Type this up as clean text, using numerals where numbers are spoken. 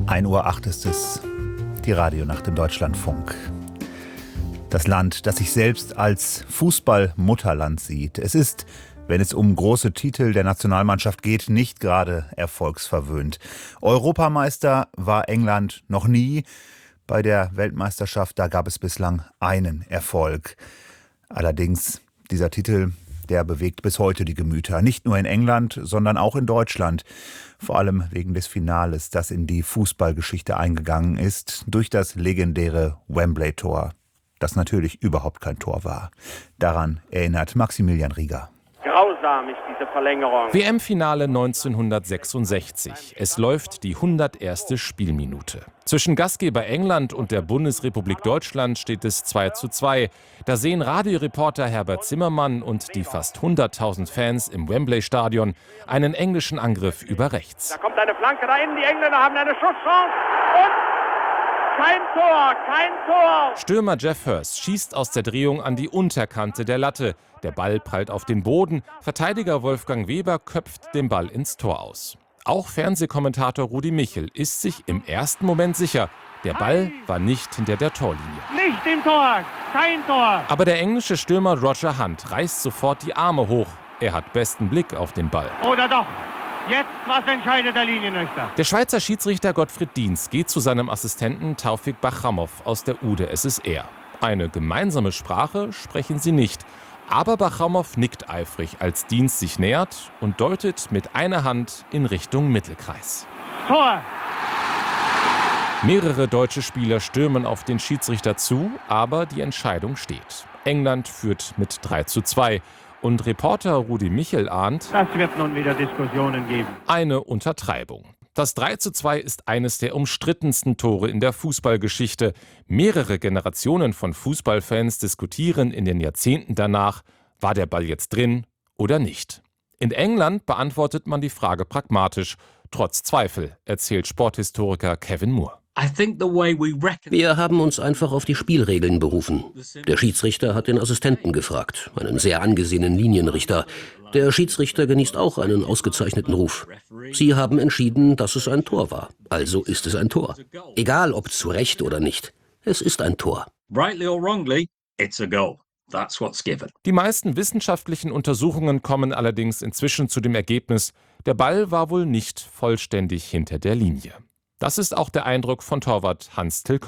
1:08 Uhr ist es, die Radionacht im Deutschlandfunk. Das Land, das sich selbst als Fußball-Mutterland sieht. Es ist, wenn es um große Titel der Nationalmannschaft geht, nicht gerade erfolgsverwöhnt. Europameister war England noch nie. Bei der Weltmeisterschaft, da gab es bislang einen Erfolg. Allerdings, dieser Titel, der bewegt bis heute die Gemüter. Nicht nur in England, sondern auch in Deutschland. Vor allem wegen des Finales, das in die Fußballgeschichte eingegangen ist, durch das legendäre Wembley-Tor, das natürlich überhaupt kein Tor war. Daran erinnert Maximilian Rieger. Grausam ist diese Verlängerung. WM-Finale 1966. Es läuft die 101. Spielminute. Zwischen Gastgeber England und der Bundesrepublik Deutschland steht es 2:2. Da sehen Radioreporter Herbert Zimmermann und die fast 100.000 Fans im Wembley-Stadion einen englischen Angriff über rechts. Da kommt eine Flanke da innen, die Engländer haben eine Schusschance und kein Tor, kein Tor. Stürmer Geoff Hurst schießt aus der Drehung an die Unterkante der Latte. Der Ball prallt auf den Boden. Verteidiger Wolfgang Weber köpft den Ball ins Tor aus. Auch Fernsehkommentator Rudi Michel ist sich im ersten Moment sicher, der Ball war nicht hinter der Torlinie. Nicht im Tor, kein Tor. Aber der englische Stürmer Roger Hunt reißt sofort die Arme hoch. Er hat besten Blick auf den Ball. Oder doch, jetzt was entscheidet der Linienrichter? Der Schweizer Schiedsrichter Gottfried Dienz geht zu seinem Assistenten Taufik Bachamov aus der UdSSR. Eine gemeinsame Sprache sprechen sie nicht. Aber Bachamov nickt eifrig, als Dienz sich nähert und deutet mit einer Hand in Richtung Mittelkreis. Tor. Mehrere deutsche Spieler stürmen auf den Schiedsrichter zu, aber die Entscheidung steht. England führt mit 3:2. Und Reporter Rudi Michel ahnt, Das wird nun wieder Diskussionen geben. eine Untertreibung. Das 3:2 ist eines der umstrittensten Tore in der Fußballgeschichte. Mehrere Generationen von Fußballfans diskutieren in den Jahrzehnten danach, war der Ball jetzt drin oder nicht. In England beantwortet man die Frage pragmatisch, trotz Zweifel, erzählt Sporthistoriker Kevin Moore. Wir haben uns einfach auf die Spielregeln berufen. Der Schiedsrichter hat den Assistenten gefragt, einen sehr angesehenen Linienrichter. Der Schiedsrichter genießt auch einen ausgezeichneten Ruf. Sie haben entschieden, dass es ein Tor war. Also ist es ein Tor. Egal ob zu Recht oder nicht. Es ist ein Tor. Die meisten wissenschaftlichen Untersuchungen kommen allerdings inzwischen zu dem Ergebnis, der Ball war wohl nicht vollständig hinter der Linie. Das ist auch der Eindruck von Torwart Hans Till